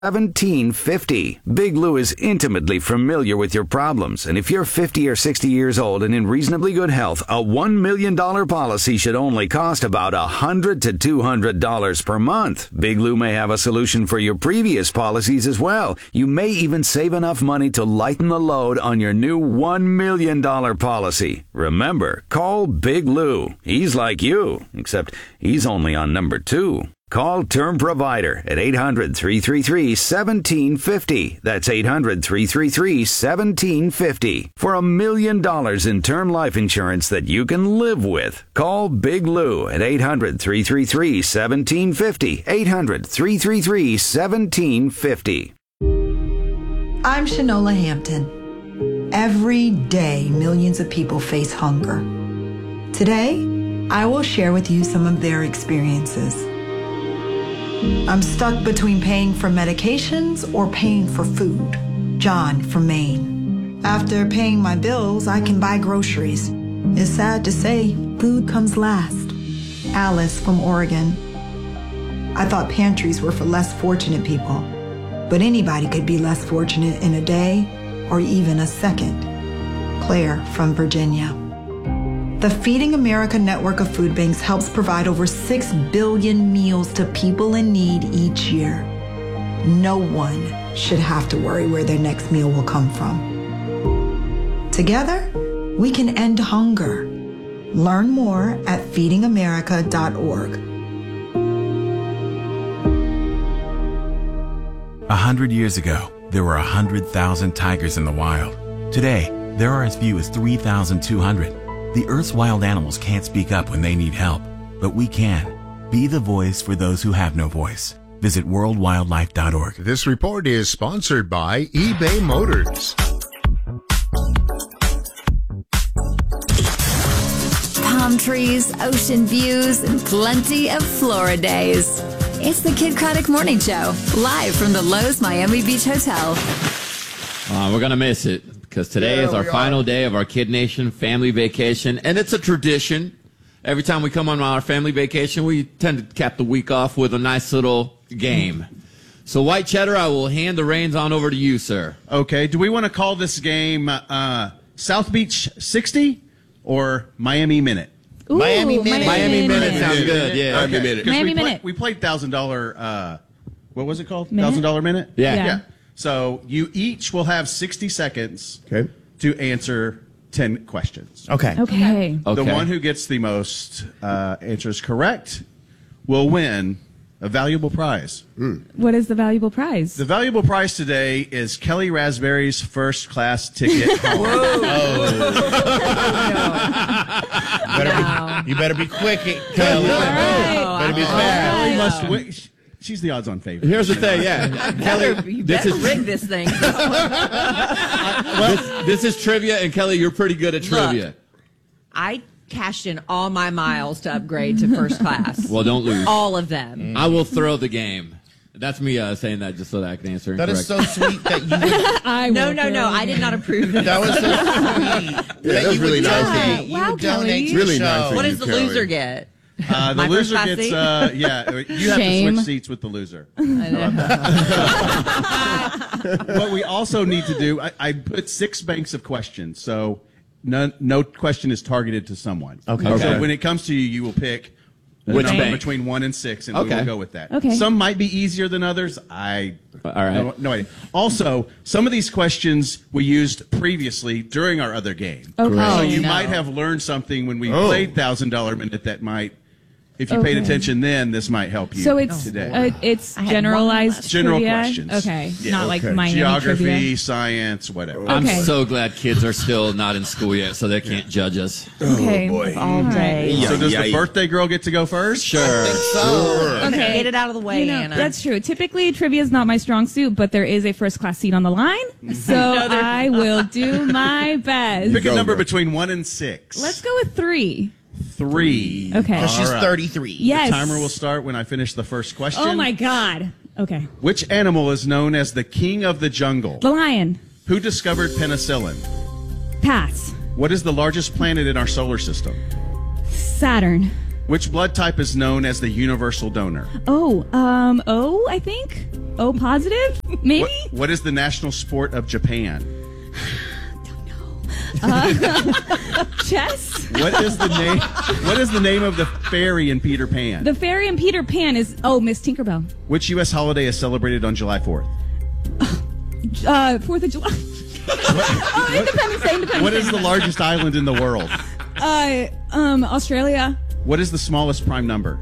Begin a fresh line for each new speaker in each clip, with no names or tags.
1750. Big Lou is intimately familiar with your problems, and if you're 50 or 60 years old and in reasonably good health, a $1 million policy should only cost about $100 to $200 per month. Big Lou may have a solution for your previous policies as well. You may even save enough money to lighten the load on your new $1 million policy. Remember, call Big Lou. He's like you, except he's only on number 2. Call Term Provider at 800-333-1750. That's 800-333-1750 for $1 million in term life insurance that you can live with. Call Big Lou at 800-333-1750. 800-333-1750.
I'm Shanola Hampton. Every day, millions of people face hunger. Today, I will share with you some of their experiences. I'm stuck between paying for medications or paying for food. John from Maine. After paying my bills, I can buy groceries. It's sad to say, food comes last. Alice from Oregon. I thought pantries were for less fortunate people, but anybody could be less fortunate in a day or even a second. Claire from Virginia. The Feeding America network of food banks helps provide over 6 billion meals to people in need each year. No one should have to worry where their next meal will come from. Together, we can end hunger. Learn more at feedingamerica.org.
100 years ago, there were 100,000 tigers in the wild. Today, there are as few as 3,200. The Earth's wild animals can't speak up when they need help, but we can. Be the voice for those who have no voice. Visit worldwildlife.org.
This report is sponsored by eBay Motors.
Palm trees, ocean views, and plenty of Florida days. It's the Kid Craddock Morning Show, live from the Lowe's Miami Beach Hotel.
We're going to miss it. Because today is our final day of our Kid Nation family vacation, and it's a tradition. Every time we come on our family vacation, we tend to cap the week off with a nice little game. So, White Cheddar, I will hand the reins on over to you, sir.
Okay. Do we want to call this game South Beach 60 or Miami Minute?
Ooh,
Miami Minute.
Miami Minute sounds good, yeah.
Okay.
Minute.
Miami Minute.
We played $1,000, what was it called?
Minute?
$1,000 Minute?
Yeah.
So you each will have 60 seconds
Okay.
to answer 10 questions.
Okay.
Okay.
The one who gets the most answers correct will win a valuable prize.
What is the valuable prize?
The valuable prize today is Kelly Raspberry's first class ticket home.
You better be quick, Kelly. Better be fast.
Kelly must win. She's the odds-on favorite.
Here's the thing, Kelly,
You better rig this thing.
this is trivia, and Kelly, you're pretty good at trivia.
Look, I cashed in all my miles to upgrade to first class.
Well, don't lose.
All of them.
I will throw the game. That's me saying that just so that I can answer
That is
incorrect.
so sweet that you would.
No. I did not approve this.
That was so sweet.
that was really nice of
donate.
you.
You would
Kelly.
donate to
Really
the
nice
show.
of
What
you,
does the
Kelly.
loser get?
The
My
loser
first class
gets,
seat?
you have
Shame.
to switch seats with the loser. What we also need to do, I put 6 banks of questions, so no question is targeted to someone.
Okay.
So when it comes to you, you will pick a
Which
number
bank?
between 1 and 6, and we
Okay.
will go with that.
Okay.
Some might be easier than others.
All right.
No idea. Also, some of these questions we used previously during our other game.
Okay.
So you
no.
might have learned something when we played $1,000 Minute that might, if you paid attention then, this might help you
So it's
today.
it's
I had
generalized
General
trivia?
questions.
Okay,
Yeah.
not like
Okay.
Miami
Geography,
trivia.
science, whatever.
I'm
Okay.
so glad kids are still not in school yet, so they can't judge us.
Okay.
boy.
All day.
So does the birthday girl get to go first?
Sure.
Okay.
Get it out of the way,
You know,
Anna.
that's true. Typically, trivia is not my strong suit, but there is a first class seat on the line, so I will do my best.
Pick a
Go,
number
girl.
between 1 and 6.
Let's go with 3.
3.
Okay.
Because she's
All right.
33.
Yes.
The timer will start when I finish the first question.
Oh my God. Okay.
Which animal is known as the king of the jungle?
The lion.
Who discovered penicillin?
Pass.
What is the largest planet in our solar system?
Saturn.
Which blood type is known as the universal donor?
O, I think. O positive? Maybe?
What is the national sport of Japan?
Chess?
What is the name of the fairy in Peter Pan?
The fairy in Peter Pan is, Miss Tinkerbell.
Which U.S. holiday is celebrated on July 4th?
4th of July. Independence Day.
What is the largest island in the world?
Australia.
What is the smallest prime number?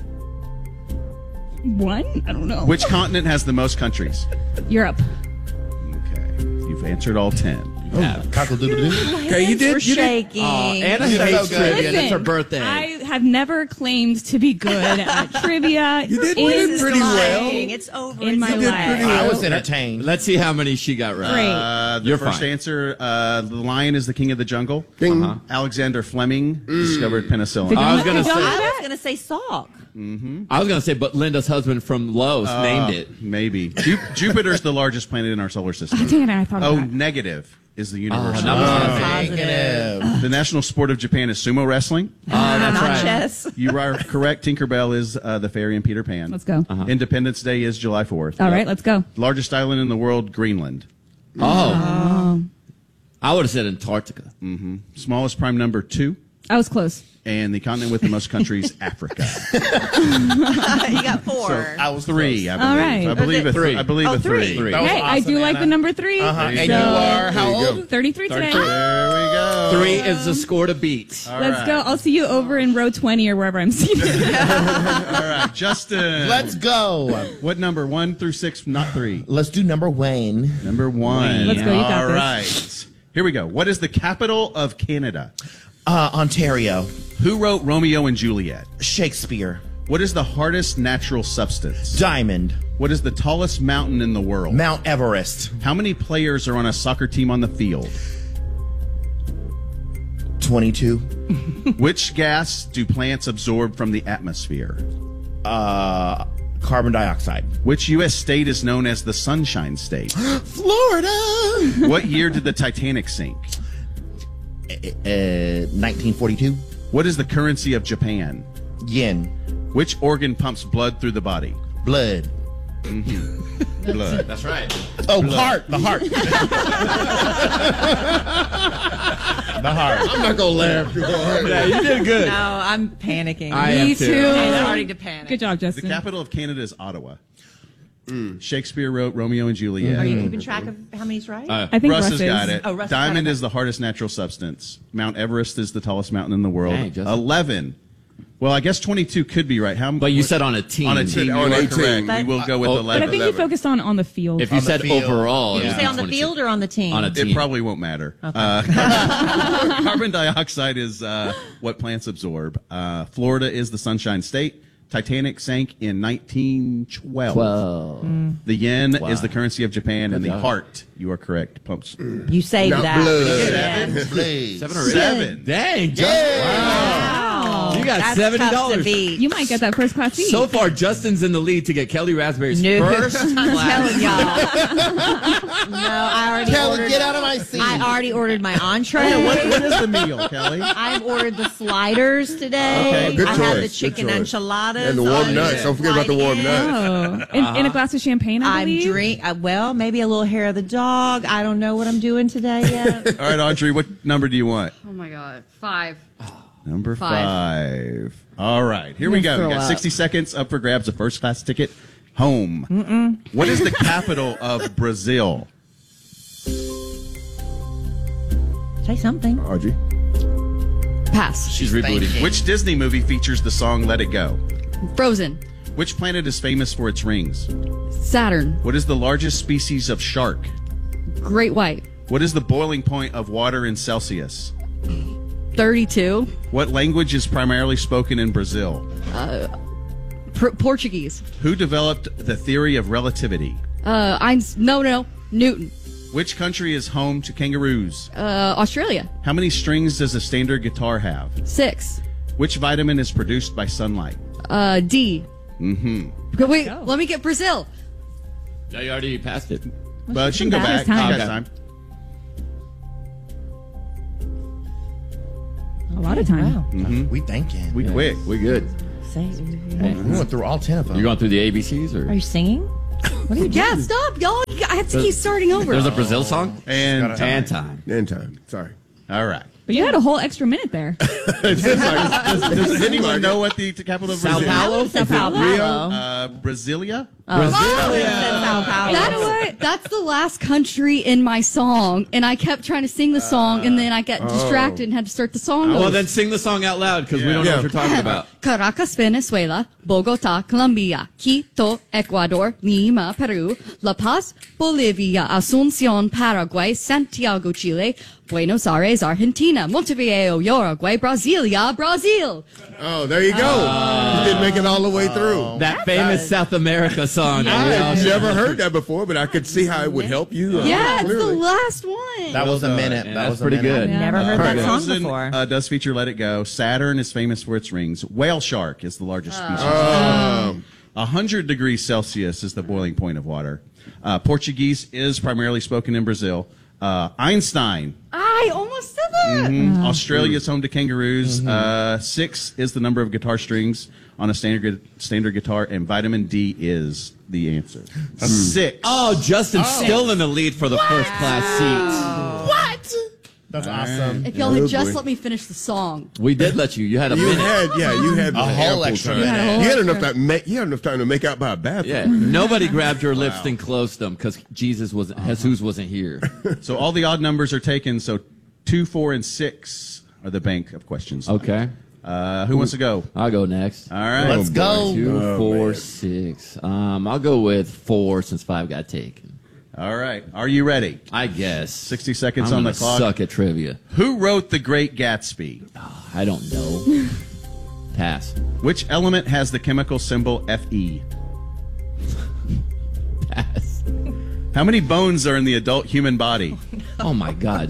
1? I don't know.
Which continent has the most countries?
Europe.
Okay. You've answered all 10.
Cockle-doodle-doo.
Okay, you did.
Shaking.
Anna
You did
hates
so good.
trivia, and it's her
Listen,
birthday.
I have never claimed to be good at trivia.
You did
in
pretty well.
It's over.
In my
did
life.
pretty well. I was entertained.
Let's see how many she got right.
Great.
The
You're
first
fine.
answer, the lion is the king of the jungle.
Ding.
Alexander Fleming discovered penicillin.
Did
I was
y'all
gonna
know
say-
I
that?
was going to say Salk.
I was going to say, but Linda's husband from Lowe's named it.
Maybe. Jupiter's the largest planet in our solar system.
Oh, dang it, I thought of that.
Negative is the universal.
Negative.
The national sport of Japan is sumo wrestling.
That's
Not
right.
chess.
You are correct. Tinkerbell is the fairy in Peter Pan.
Let's go.
Independence Day is July 4th.
All right, let's go.
Largest island in the world, Greenland.
Oh. I would have said Antarctica.
Smallest prime number, 2.
I was close.
And the continent with the most countries, Africa.
You got 4.
I was
3, I believe.
All right.
I believe
Was it
I believe
Oh,
a 3.
three.
That was
Hey, I
awesome,
do like
Anna.
the number 3.
And
So,
you are how old?
33 today.
33.
There we go.
3 is the score to beat.
All
Let's
right.
go. I'll see you over in row 20 or wherever I'm seated.
All right, Justin.
Let's go.
What number? 1 through 6, not 3.
Let's do number Wayne.
Number 1.
Let's go, you got
All
this.
right. Here we go. What is the capital of Canada?
Ontario.
Who wrote Romeo and Juliet?
Shakespeare.
What is the hardest natural substance?
Diamond.
What is the tallest mountain in the world?
Mount Everest.
How many players are on a soccer team on the field?
22.
Which gas do plants absorb from the atmosphere?
Carbon dioxide.
Which U.S. state is known as the Sunshine State?
Florida.
What year did the Titanic sink?
1942.
What is the currency of Japan?
Yen.
Which organ pumps blood through the body?
Blood.
Blood.
That's right.
Oh, heart. The heart. The heart.
I'm not gonna laugh too hard.
Yeah, you did good.
No, I'm panicking.
I am
Me
too.
too.
I'm starting to panic.
Good job,
The
Justin.
capital of Canada is Ottawa. Shakespeare wrote Romeo and Juliet.
Are you keeping track of how many's right?
I think
Russ
Russ
has
is.
got it.
Oh, Russ has
Diamond
got it.
is the hardest natural substance. Mount Everest is the tallest mountain in the world.
Dang, Justin.
11. Well, I guess 22 could be right. How?
But you said on a team.
on a team.
On
You
a
are
team.
correct.
But-
We will go with
Oh,
But I
11.
think you focused on the field.
If you
On the
said
field.
overall,
Did you
it
say
was
on the
22.
field or on the team?
On a team.
It probably won't matter. Carbon dioxide is what plants absorb. Florida is the Sunshine State. Titanic sank in 1912. The yen is the currency of Japan, and the heart, you are correct, pumps.
You saved
Not
that.
blood.
Yeah.
Please.
7 or 8.
7.
Dang, Justin. Wow. You got
That's
$70.
tough to beat.
You might get that first class seat.
So far, Justin's in the lead to get Kelly Raspberry's
No.
first
I'm
class.
telling y'all. No, I already
Kelly,
ordered.
get out of my seat.
I already ordered my entree.
What is the meal, Kelly?
I've ordered the sliders today.
Okay,
good
I have the
choice,
chicken
good choice.
enchiladas.
And the warm
on
nuts. Don't forget about the warm
flight in.
nuts.
Oh, in a glass of champagne, I
I'm
believe.
well, maybe a little hair of the dog. I don't know what I'm doing today yet.
All right, Audrey, what number do you want?
Oh my God. 5.
Number
5.
5. All right, here we go. We
throw
got
up.
60 seconds up for grabs. A first class ticket home. What is the capital of Brazil?
Say something.
Audrey.
Pass.
She's rebooting.
Which Disney movie features the song Let It Go?
Frozen.
Which planet is famous for its rings?
Saturn.
What is the largest species of shark?
Great White.
What is the boiling point of water in Celsius?
32.
What language is primarily spoken in Brazil?
Portuguese.
Who developed the theory of relativity?
Newton.
Which country is home to kangaroos?
Australia.
How many strings does a standard guitar have?
6.
Which vitamin is produced by sunlight?
D. Wait,
Go.
let me get Brazil.
No, you already passed it.
But she can go back.
There's time.
She got
Okay.
time.
lot of time.
Wow.
We thinking.
We quick.
We good.
Say,
We went through all 10 of them.
You going through the ABCs or?
are you singing? What are you doing?
Yeah, stop, y'all. I have to keep starting over.
There's a Brazil song
And
time.
In time. Sorry.
all right.
But you had a whole extra minute there.
Does anyone know what the capital of
Sao
Brazil?
Paulo.
Sao Paulo.
Brasilia.
Sao Paulo.
That's the last country in my song, and I kept trying to sing the song, and then I got distracted and had to start the song over.
Well, then sing the song out loud because we don't know what you're talking about.
Caracas, Venezuela, Bogota, Colombia, Quito, Ecuador, Lima, Peru, La Paz, Bolivia, Asunción, Paraguay, Santiago, Chile, Buenos Aires, Argentina, Montevideo, Uruguay, Brasilia, Brazil.
Oh, there you go. You didn't make it all the way through.
That famous South America song.
I had never heard that before, but I could see how it would help you.
Yeah, it's the
clearly.
last one.
That was a minute.
And
That
that's
was a
pretty
minute.
good.
Never heard that song
Frozen
before.
does feature Let It Go. Saturn is famous for its rings. Whale shark is the largest species. 100 degrees Celsius is the boiling point of water. Portuguese is primarily spoken in Brazil. Einstein.
I almost said that.
Australia is home to kangaroos. 6 is the number of guitar strings on a standard guitar, and vitamin D is the answer. 6.
Oh, Justin's still in the lead for the first class seat.
What?
That's awesome.
If y'all had just let me finish the song.
We did let you. You had a
You
minute.
had
A whole
ample
extra
time.
minute.
You had enough time to make out by a bathroom.
Yeah, nobody grabbed your lips and closed them because Jesus wasn't here.
So all the odd numbers are taken. So 2, 4, and 6 are the bank of questions.
Okay,
Who wants to go?
I'll go next.
All right.
Let's go.
2, 4, 6. I'll go with 4 since 5 got taken.
All right. Are you ready?
I guess.
60 seconds
I'm
on the
gonna
clock.
Suck at trivia.
Who wrote The Great Gatsby?
I don't know. Pass.
Which element has the chemical symbol Fe?
Pass.
How many bones are in the adult human body?
Oh my God.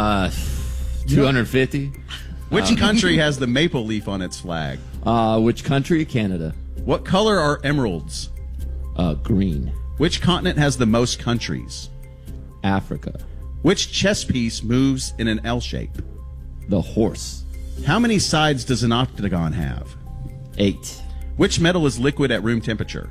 250.
Which country has the maple leaf on its flag?
Which country? Canada.
What color are emeralds?
Green.
Which continent has the most countries?
Africa.
Which chess piece moves in an L shape?
The horse.
How many sides does an octagon have?
8.
Which metal is liquid at room temperature?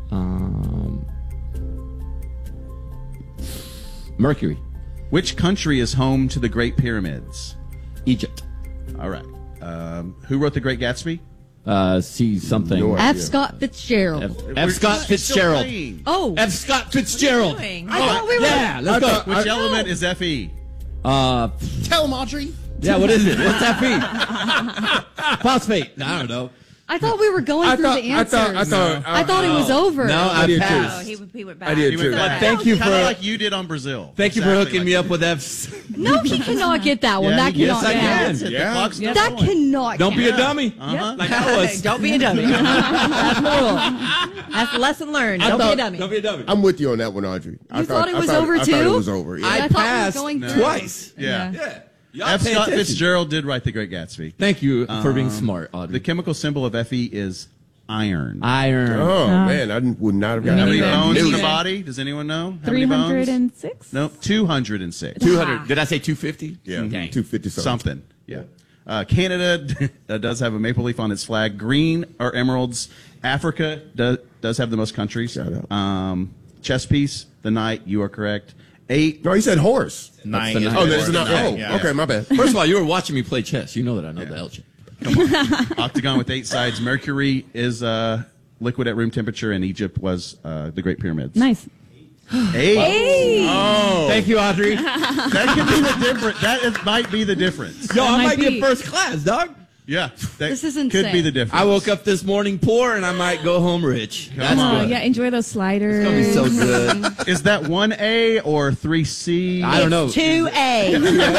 Mercury.
Which country is home to the Great Pyramids?
Egypt.
All right. Who wrote The Great Gatsby?
See something.
F. Scott Fitzgerald.
F. Scott Fitzgerald.
Oh.
F. Scott Fitzgerald.
I thought we were.
Yeah, let's go.
Which element is Fe?
Tell him, Audrey.
Yeah, what is it? What's that mean? Phosphate. I don't know.
I thought we were going through the answers. I thought it was over.
No, I passed.
He went back.
I did too.
But thank you for
Kind of like you did on Brazil.
thank you for
Exactly
hooking
like
me
you
up
did.
with F's.
No, he cannot get that one. That
Yes,
cannot
I
count.
can.
The
Yeah.
clock's still
That
going.
cannot
Don't be a
count.
dummy. Like I was.
Don't be a dummy. That's the rule. That's the lesson learned. Don't be a dummy.
Don't be a dummy.
I'm with you on that one, Audrey.
You thought it was over
I thought
too?
it was over. Yeah.
I
I thought we were
passed
going through.
twice.
Yeah.
Yeah. Y'all
F.
pay
Scott
attention.
Fitzgerald did write The Great Gatsby.
Thank you for being smart, Audrey.
The chemical symbol of Fe is iron.
Iron.
Oh, man. I would not have
How
gotten
many
that.
bones in the
Okay.
body? Does anyone know? How many bones?
306?
Nope, 206.
200. Did I say 250?
Yeah,
Dang.
250
Something. Yeah. Canada does have a maple leaf on its flag. Green are emeralds. Africa does have the most countries.
Shout out.
Chess piece, the knight. You are correct. 8.
No, he said horse.
9.
the
is
nine.
the
Oh, that's
word.
not.
Yeah,
Oh,
yeah.
okay, my bad.
First of all, you were watching me play chess. You know that I know the L shape.
Octagon with 8 sides. Mercury is liquid at room temperature, and Egypt was the Great Pyramids.
Nice.
8.
Oh.
Thank you, Audrey.
That could be the difference. Might be the difference.
Yo, I
might
might
be.
get first class, dog.
Yeah, that
This is
could
insane.
be the difference.
I woke up this morning poor, and I might go home rich. That's
Oh,
good.
yeah, enjoy those sliders.
It's gonna be so good.
Is that 1A or 3C?
I don't know.
2A.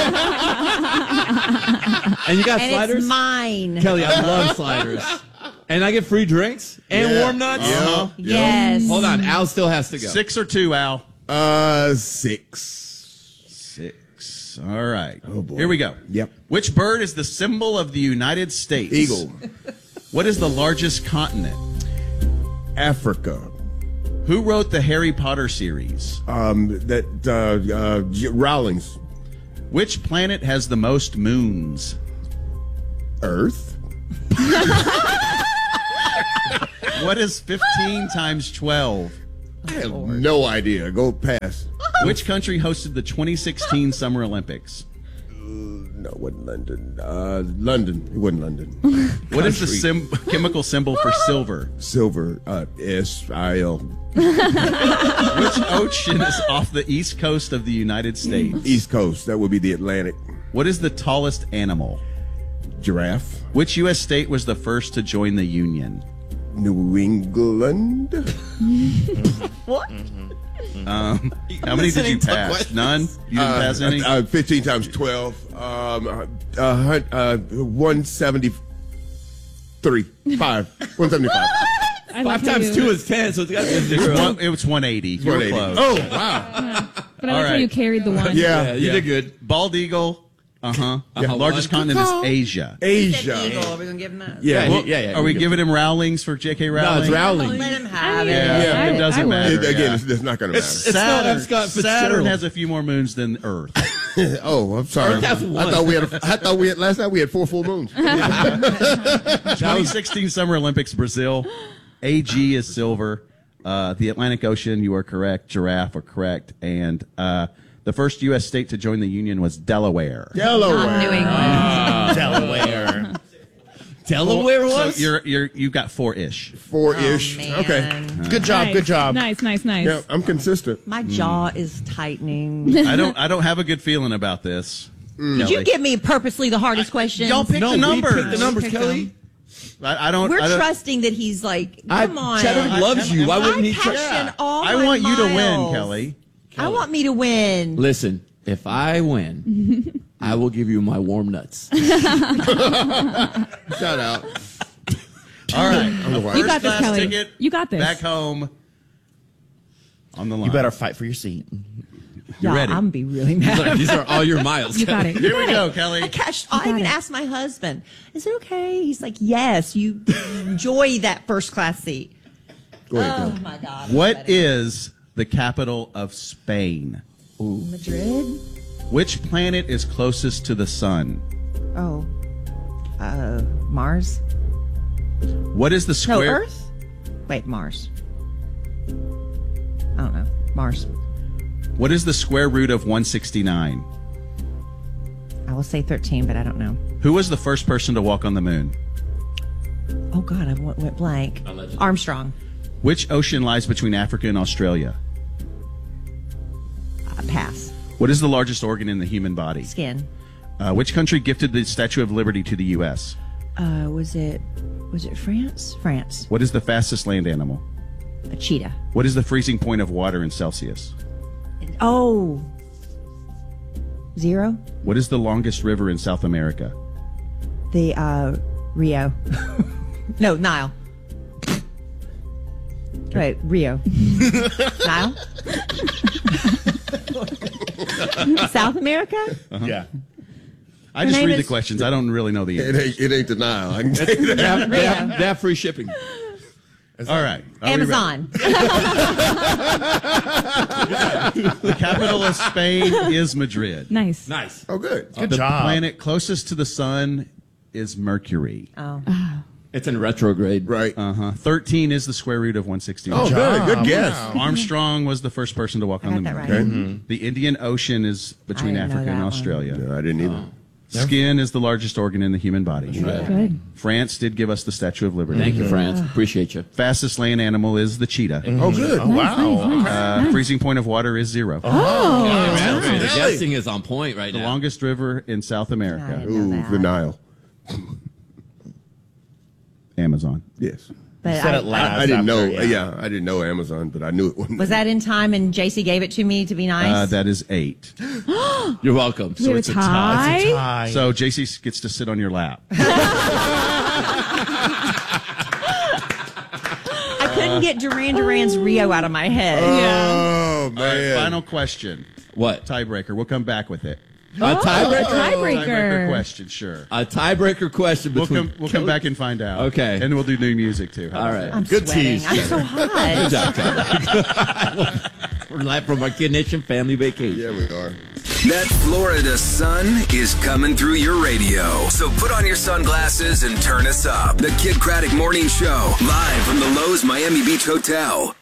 And you got
And
sliders?
it's mine.
Kelly, I love sliders. And I get free drinks and warm nuts.
Uh-huh.
Yes.
Hold on, Al still has to go.
6 or 2, Al?
6.
6. All right.
Oh, boy.
Here we go.
Yep.
Which bird is the symbol of the United States?
Eagle.
What is the largest continent?
Africa.
Who wrote the Harry Potter series?
Rawlings.
Which planet has the most moons?
Earth.
What is 15 times 12?
I have no idea. Go pass.
Which country hosted the 2016 Summer Olympics?
No, it wasn't London. London. It wasn't London.
What is the chemical symbol for silver?
Silver. S-I-L.
Which ocean is off the east coast of the United States?
East Coast. That would be the Atlantic.
What is the tallest animal?
Giraffe.
Which U.S. state was the first to join the Union?
New England.
What?
How many did you pass? None? You didn't pass any?
15 times 12. 173. 175.
5 times 2 is 10, so it's got to be a 0.
It was 180. You were close.
Oh, wow.
But I like how you carried the one.
Yeah,
you did good.
Bald eagle. Largest continent is Asia.
Asia.
Eagle. Are we going to give him that?
Yeah.
Are we giving him Rowlings for J.K. Rowling?
No, it's Rowling.
Let him have it.
Yeah, it doesn't matter.
Again, it's not going to matter.
Saturn has a few more moons than Earth.
Oh, I'm sorry.
Earth has one.
I thought we had last night we had 4 full moons.
2016 Summer Olympics, Brazil. AG is silver. The Atlantic Ocean, you are correct. Giraffe are correct. And the first U.S. state to join the Union was Delaware.
Not New England.
Delaware.
Delaware was?
So you got 4-ish.
4-ish.
Man.
Okay.
Good job.
Nice.
Good job.
Nice.
Yeah, I'm consistent.
My jaw is tightening.
I don't have a good feeling about this.
Did you give me purposely the hardest question?
Y'all pick the numbers.
We picked the numbers, Kelly.
I don't.
We're
I don't,
trusting that he's like, come on.
Cheddar loves you. Why wouldn't he trust?
I want you to win, Kelly.
I want me to win.
Listen, if I win, I will give you my warm nuts.
Shout out.
All right.
You got this, Kelly.
Ticket
You got this.
back home on the line.
You better fight for your seat.
You ready?
I'm be really mad.
These are all your miles.
You got it.
Here we go, Kelly.
I even asked my husband, is it okay? He's like, yes, you enjoy that first class seat.
Go ahead,
Oh,
Kelly.
my God.
What is the capital of Spain?
Madrid?
Which planet is closest to the sun?
Oh. Mars?
What is the
No,
square?
Earth? Wait, Mars. I don't know. Mars.
What is the square root of 169?
I will say 13, but I don't know.
Who was the first person to walk on the moon?
Oh, God, I went blank. Armstrong.
Which ocean lies between Africa and Australia?
Pass.
What is the largest organ in the human body?
Skin.
Which country gifted the Statue of Liberty to the U.S.?
Was it France? France.
What is the fastest land animal?
A cheetah.
What is the freezing point of water in Celsius?
Oh. 0?
What is the longest river in South America?
The, Rio. No, Nile. Wait, Rio. Nile? South America?
Yeah.
I just
name
read the
is-
questions. I don't really know the answer.
It ain't denial. I can tell you that.
They have free shipping.
All right. Are we
Amazon.
The capital of Spain is Madrid.
Nice.
Nice.
Oh, good.
Good
The
job.
planet closest to the sun is Mercury.
Oh.
It's in retrograde.
Right.
13 is the square root of 169.
Oh, good. Good guess.
Armstrong was the first person to walk on the
got
moon.
that right.
Okay.
The Indian Ocean is between
I didn't know
Africa and
that one.
Australia.
No, I didn't either.
Skin is the largest organ in the human body.
Good.
France did give us the Statue of Liberty.
Thank you, France. Appreciate you.
Fastest land animal is the cheetah.
Oh, good.
Oh, wow.
Freezing point of water is 0.
The guessing is on point right
The
now.
longest river in South America.
Know
Ooh,
that.
the Nile.
Amazon.
Yes.
But
Said it last
I didn't know.
after,
Yeah, I didn't know Amazon, but I knew it wasn't.
was that in time and JC gave it to me to be nice?
That is 8.
You're welcome.
We have a tie.
Hi.
So JC gets to sit on your lap.
I couldn't get Duran Duran's Rio out of my head.
Oh,
All right,
man.
final question.
What?
Tiebreaker. We'll come back with it.
A tiebreaker?
Tiebreaker question, sure.
A tiebreaker question
We'll
between.
come back and find out.
Okay.
And we'll do new music too.
All right.
I'm
Good
sweating.
tease.
I'm so hot.
Good job, Tyler. We're live from our Kid Nation family vacation.
Yeah, we are.
That Florida sun is coming through your radio. So put on your sunglasses and turn us up. The Kid Craddock Morning Show, live from the Lowe's Miami Beach Hotel.